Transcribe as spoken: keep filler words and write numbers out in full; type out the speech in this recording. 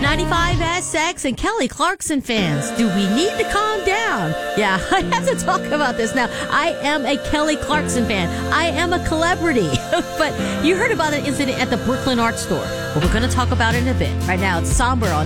ninety-five S X and Kelly Clarkson fans, do we need to calm down? Yeah, I have to talk about this now. I am a Kelly Clarkson fan. I am a celebrity. But you heard about an incident at the Brooklyn Art Store. Well, we're going to talk about it in a bit. Right now, it's Somber on